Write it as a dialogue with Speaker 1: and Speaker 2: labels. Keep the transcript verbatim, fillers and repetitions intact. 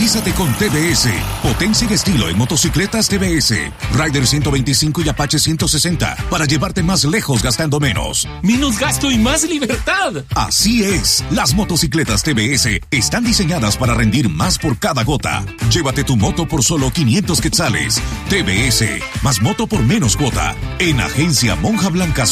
Speaker 1: Movilízate con T V S. Potencia y estilo en motocicletas T V S. Rider ciento veinticinco y Apache ciento sesenta para llevarte más lejos gastando menos.
Speaker 2: Menos gasto y más libertad.
Speaker 1: Así es. Las motocicletas T V S están diseñadas para rendir más por cada gota. Llévate tu moto por solo quinientos quetzales. T V S. Más moto por menos cuota. En Agencia Monja Blanca